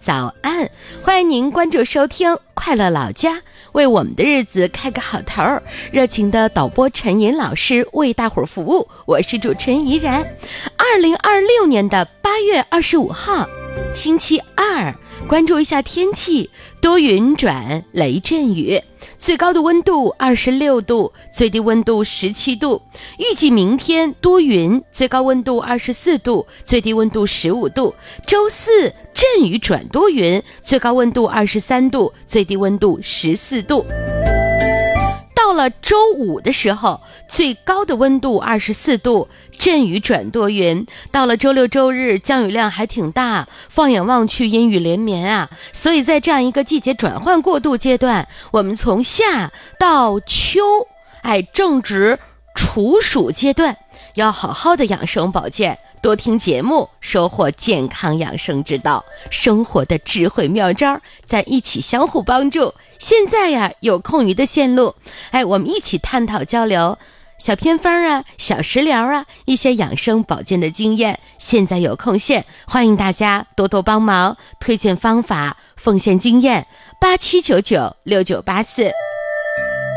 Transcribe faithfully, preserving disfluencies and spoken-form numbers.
早安，欢迎您关注收听快乐老家，为我们的日子开个好头儿。热情的导播陈寅老师为大伙儿服务，我是主持人怡然。二零二六年的八月二十五号，星期二，关注一下天气，多云转雷阵雨，最高的温度二十六度，最低温度十七度。预计明天多云，最高温度二十四度，最低温度十五度。周四阵雨转多云，最高温度二十三度，最低温度十四度。到了周五的时候，最高的温度二十四度，阵雨转多云。到了周六周日，降雨量还挺大，放眼望去阴雨连绵啊。所以在这样一个季节转换过渡阶段，我们从夏到秋，哎，正值处暑阶段，要好好的养生保健，多听节目，收获健康养生之道，生活的智慧妙招，咱一起相互帮助。现在呀，有空余的线路，哎，我们一起探讨交流小偏方啊，小食疗啊，一些养生保健的经验。现在有空线，欢迎大家多多帮忙，推荐方法，奉献经验。八七九九六九八四